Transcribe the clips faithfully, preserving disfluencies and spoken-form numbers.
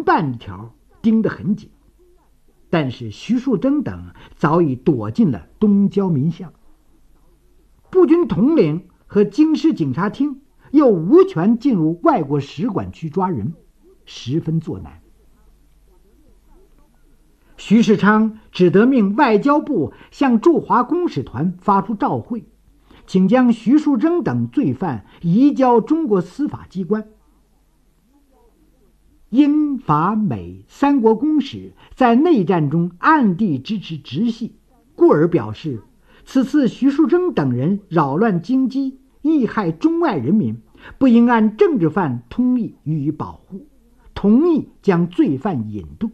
半条盯得很紧，但是徐树铮等早已躲进了东交民巷。步军统领和京师警察厅又无权进入外国使馆区抓人，十分作难。徐世昌只得命外交部向驻华公使团发出照会，请将徐树铮等罪犯移交中国司法机关。英法美三国公使在内战中暗地支持直系，故而表示此次徐树铮等人扰乱京畿，贻害中外人民，不应按政治犯通例予以保护，同意将罪犯引渡。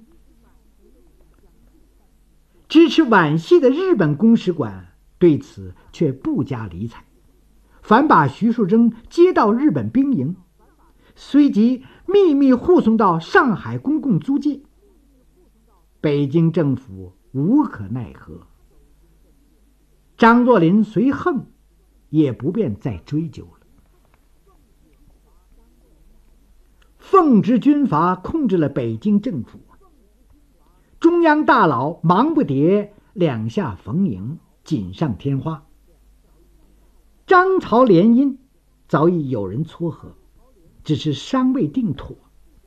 支持皖系的日本公使馆对此却不加理睬，反把徐树铮接到日本兵营，随即秘密护送到上海公共租界。北京政府无可奈何，张作霖随横，也不便再追究了。奉直军阀控制了北京政府，中央大佬忙不迭两下逢迎，锦上添花。张曹联姻早已有人撮合，只是尚未定妥。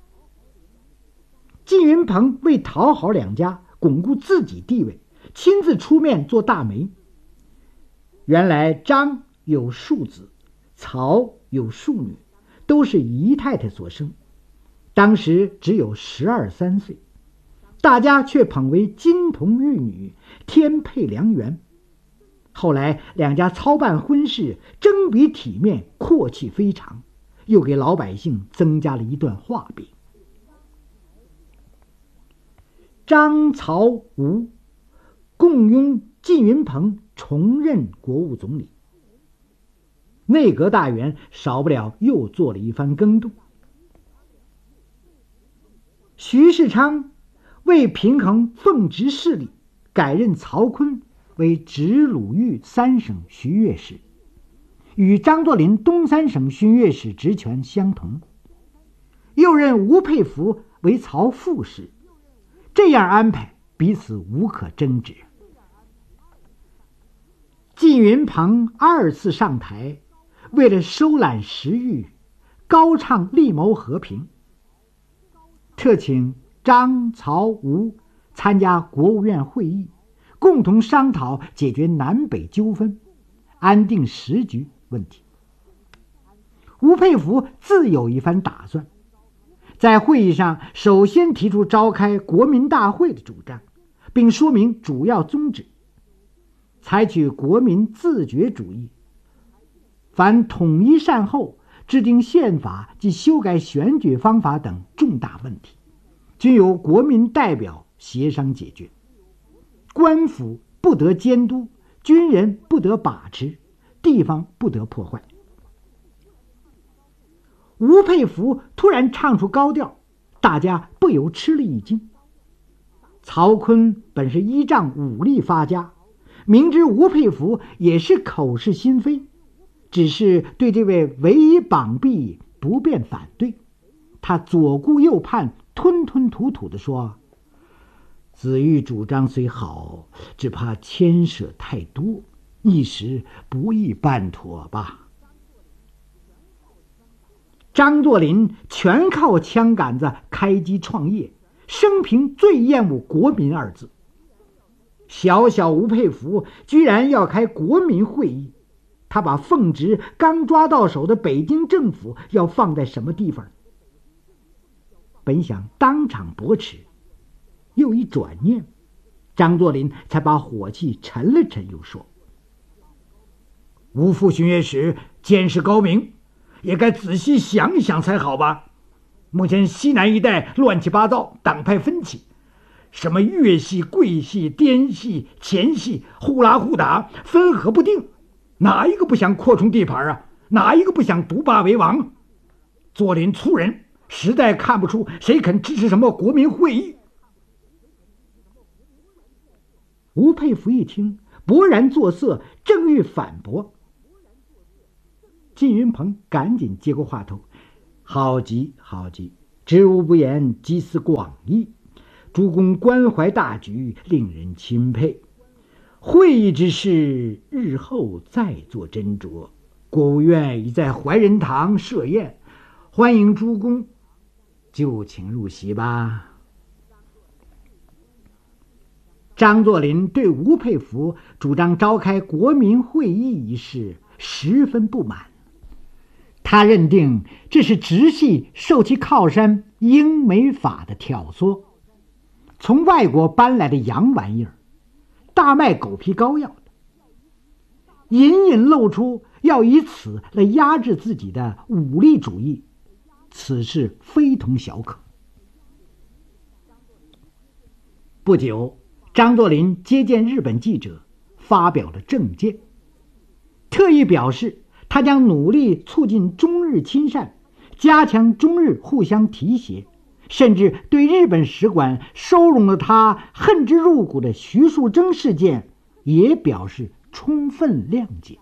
季云鹏为讨好两家，巩固自己地位，亲自出面做大媒。原来张有庶子，曹有庶女，都是姨太太所生，当时只有十二三岁，大家却捧为金童玉女，天配良缘。后来两家操办婚事，争比体面，阔气非常，又给老百姓增加了一段画饼。张曹吴共拥季云鹏重任国务总理，内阁大员少不了又做了一番更动。徐世昌为平衡奉直势力，改任曹锟为直鲁豫三省巡阅使，与张作霖东三省巡阅使职权相同，又任吴佩孚为曹副使。这样安排彼此无可争执。季云鹏二次上台，为了收揽时遇，高唱力谋和平，特请张曹吴参加国务院会议，共同商讨解决南北纠纷，安定时局问题。吴佩孚自有一番打算，在会议上首先提出召开国民大会的主张，并说明主要宗旨，采取国民自决主义，凡统一善后、制定宪法及修改选举方法等重大问题，均由国民代表协商解决，官府不得监督，军人不得把持，地方不得破坏。吴佩孚突然唱出高调，大家不由吃了一惊。曹锟本是依仗武力发家，明知吴佩孚也是口是心非，只是对这位唯一绑臂不便反对。他左顾右盼，吞吞吐吐地说：子玉主张虽好，只怕牵涉太多，一时不易办妥吧。张作霖全靠枪杆子开机创业，生平最厌恶国民二字。小小吴佩孚居然要开国民会议，他把奉直刚抓到手的北京政府要放在什么地方？本想当场驳斥，又一转念，张作霖才把火气沉了沉，又说：吴副巡阅使见识高明，也该仔细想一想才好吧。目前西南一带乱七八糟，党派分歧，什么粤系、桂系、滇系、黔系，互拉互打，分合不定，哪一个不想扩充地盘啊？哪一个不想独霸为王？作霖粗人，实在看不出谁肯支持什么国民会议。吴佩孚一听，勃然作色，正欲反驳，季云鹏赶紧接过话头：好极好极， 知无不言，集思广益。主公关怀大局，令人钦佩。会议之事，日后再做斟酌。国务院已在怀仁堂设宴，欢迎诸公，就请入席吧。张作霖对吴佩孚主张召开国民会议一事十分不满，他认定这是直系受其靠山英美法的挑唆，从外国搬来的洋玩意儿，大卖狗皮膏药的，隐隐露出要以此来压制自己的武力主义，此事非同小可。不久，张作霖接见日本记者，发表了政见，特意表示他将努力促进中日亲善，加强中日互相提携，甚至对日本使馆收容了他恨之入骨的徐树铮事件也表示充分谅解。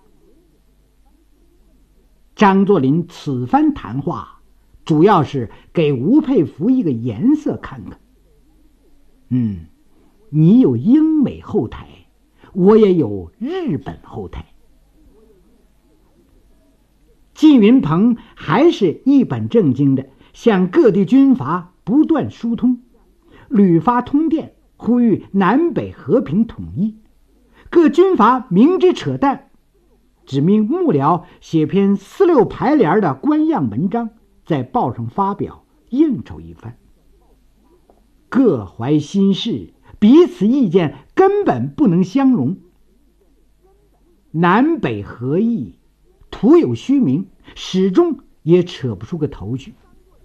张作霖此番谈话主要是给吴佩孚一个颜色看看，嗯，你有英美后台，我也有日本后台。靳云鹏还是一本正经的向各地军阀不断疏通，屡发通电呼吁南北和平统一。各军阀明知扯淡，指命幕僚写篇四六排联的官样文章，在报上发表，应酬一番。各怀心事，彼此意见根本不能相容，南北合议徒有虚名，始终也扯不出个头绪。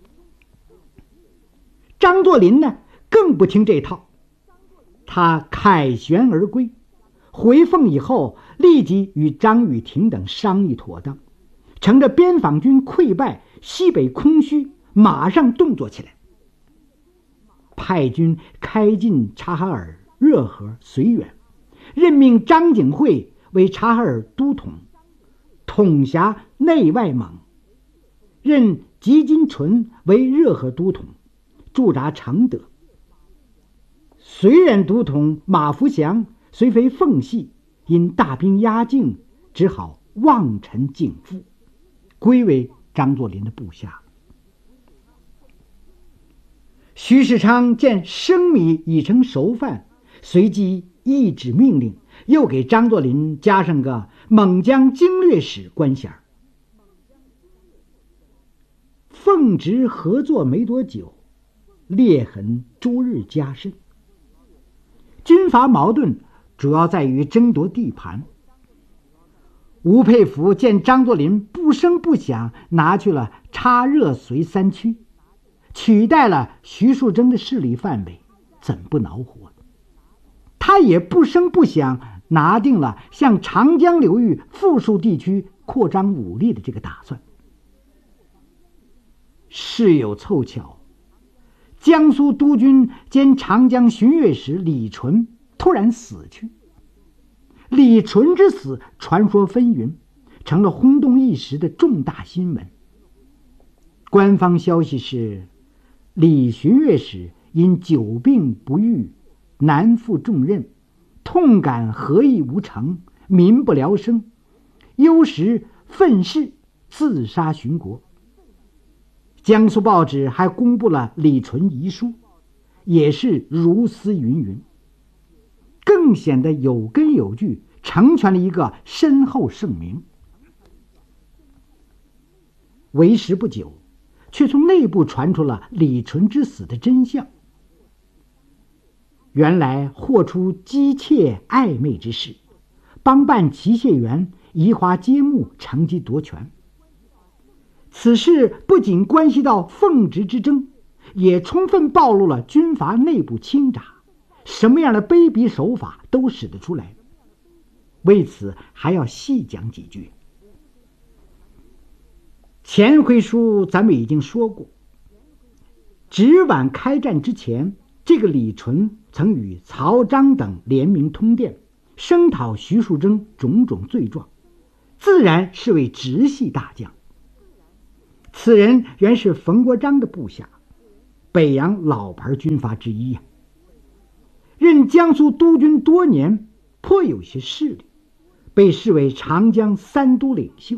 张作霖呢，更不听这套，他凯旋而归，回奉以后，立即与张雨婷等商议妥当，乘着边防军溃败，西北空虚，马上动作起来，派军开进察哈尔、热河、绥远，任命张景惠为察哈尔都统，统辖内外蒙，任吉金纯为热河都统，驻扎承德。绥远都统马福祥虽非奉系，因大兵压境，只好望尘景复，归为张作霖的部下。徐世昌见生米已成熟饭，随即一纸命令，又给张作霖加上个蒙江经略使官衔。奉职合作没多久，裂痕逐日加深。军阀矛盾主要在于争夺地盘。吴佩孚见张作霖不声不响拿去了察热绥三区，取代了徐树铮的势力范围，怎不恼火？他也不声不响拿定了向长江流域富庶地区扩张武力的这个打算。事有凑巧，江苏督军兼长江巡阅使李纯突然死去。李纯之死传说纷纭，成了轰动一时的重大新闻。官方消息是，李巡阅使因久病不愈，难负重任，痛感和议无成，民不聊生，忧时愤世，自杀殉国。江苏报纸还公布了李纯遗书，也是如丝云云，更显得有根有据，成全了一个深厚盛名。为时不久，却从内部传出了李纯之死的真相。原来霍出姬妾暧昧之事，帮办齐谢园移花接木，乘机夺权。此事不仅关系到奉职之争，也充分暴露了军阀内部倾轧，什么样的卑鄙手法都使得出来。为此还要细讲几句。前回书咱们已经说过，直皖开战之前，这个李纯曾与曹彰等联名通电，声讨徐树铮种种罪状，自然是位直系大将。此人原是冯国璋的部下， 北洋老牌军阀之一呀、啊。任江苏督军多年，颇有些势力，被视为长江三都领袖。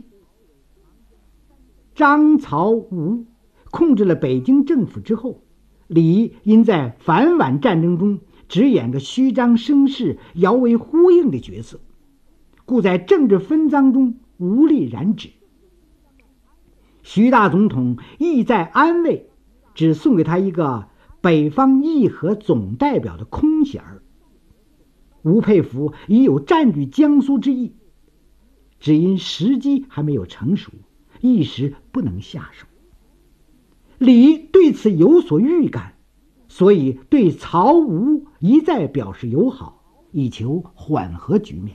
张曹吴控制了北京政府之后，李因在反皖战争中只演个虚张声势、摇尾呼应的角色，故在政治分赃中无力染指。徐大总统意在安慰，只送给他一个北方议和总代表的空衔儿。吴佩孚已有占据江苏之意，只因时机还没有成熟，一时不能下手。李对此有所预感，所以对曹吴一再表示友好，以求缓和局面。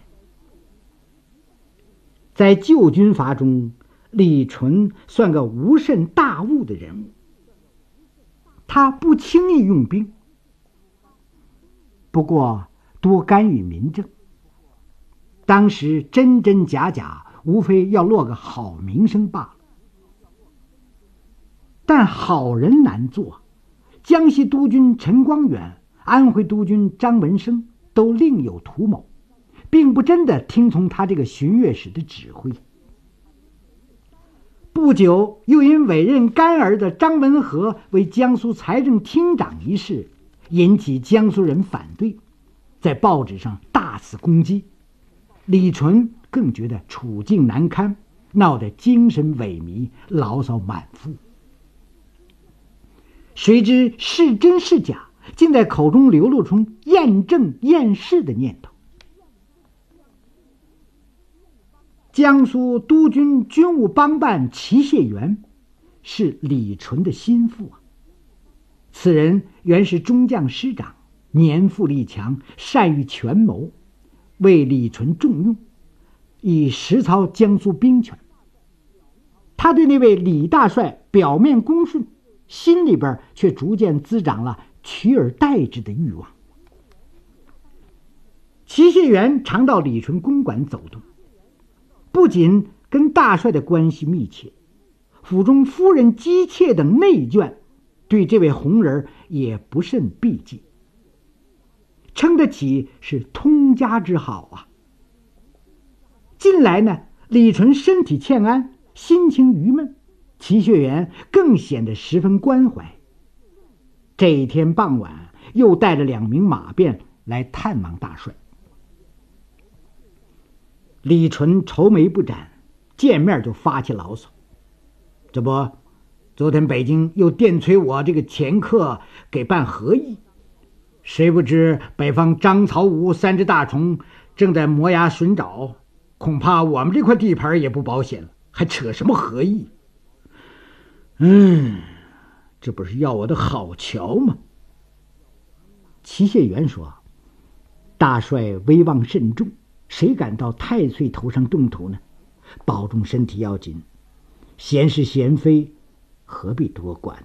在旧军阀中，李纯算个无甚大物的人物，他不轻易用兵，不过多干预民政。当时真真假假，无非要落个好名声罢了。但好人难做，江西督军陈光远、安徽督军张文生都另有图谋，并不真的听从他这个巡阅使的指挥。不久，又因委任干儿的张文和为江苏财政厅长一事，引起江苏人反对，在报纸上大肆攻击。李纯更觉得处境难堪，闹得精神萎靡，牢骚满腹。谁知是真是假，竟在口中流露出验证验事的念头。江苏督军军务帮办齐燮元是李纯的心腹啊。此人原是中将师长，年富力强，善于权谋，为李纯重用，以实操江苏兵权。他对那位李大帅表面恭顺，心里边却逐渐滋长了取而代之的欲望。齐燮元常到李纯公馆走动，不仅跟大帅的关系密切，府中夫人姬妾等内眷对这位红人也不甚避忌，称得起是通家之好啊。近来呢，李纯身体欠安，心情郁闷，齐燮元更显得十分关怀。这一天傍晚，又带着两名马便来探望大帅。李纯愁眉不展，见面就发起牢骚：这不，昨天北京又电催我这个前客给办和议，谁不知北方张曹吴三只大虫正在磨牙寻找，恐怕我们这块地盘也不保险了，还扯什么和议？嗯，这不是要我的好瞧吗？齐燮元说：大帅威望甚重，谁敢到太岁头上动土呢？保重身体要紧，闲是闲非，何必多管？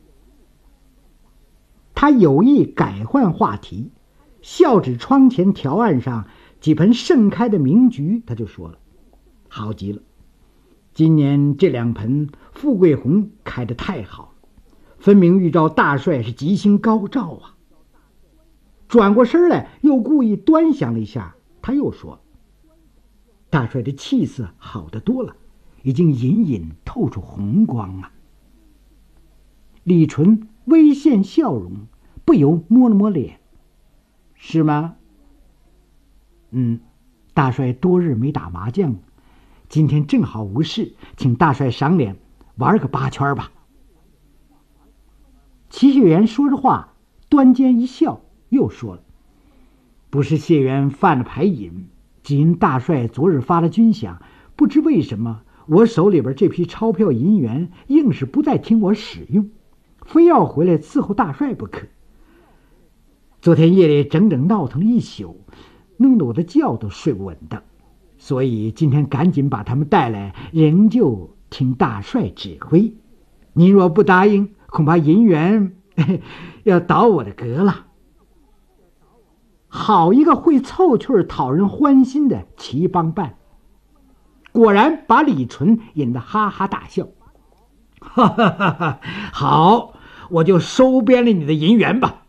他有意改换话题，笑指窗前条案上几盆盛开的明菊，他就说了：好极了，今年这两盆富贵红开得太好了，分明预兆大帅是吉星高照啊。转过身来，又故意端详了一下，他又说：大帅的气色好得多了，已经隐隐透出红光啊。李纯微现笑容，不由摸了摸脸：是吗？嗯，大帅多日没打麻将，今天正好无事，请大帅赏脸玩个八圈吧。齐燮元说着话，端肩一笑，又说了：不是燮元犯了牌瘾，只因大帅昨日发了军饷，不知为什么我手里边这批钞票银元硬是不再听我使用，非要回来伺候大帅不可。昨天夜里整整闹腾了一宿，弄得我的觉都睡不稳当，所以今天赶紧把他们带来，仍旧听大帅指挥。您若不答应，恐怕银元要倒我的格了。好一个会凑趣讨人欢心的齐帮办，果然把李纯引得哈哈大笑。哈哈哈哈，好， 我就收编了你的银元吧。